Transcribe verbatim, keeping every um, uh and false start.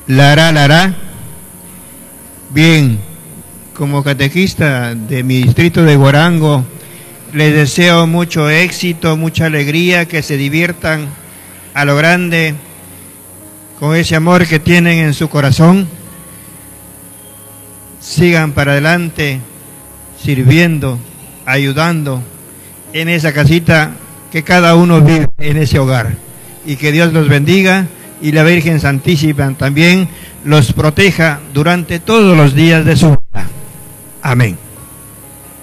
Lara, Lara. Bien, como catequista de mi distrito de Guarango, les deseo mucho éxito, mucha alegría, que se diviertan a lo grande con ese amor que tienen en su corazón. Sigan para adelante sirviendo, ayudando en esa casita que cada uno vive en ese hogar. Y que Dios los bendiga y la Virgen Santísima también los proteja durante todos los días de su vida. Amén.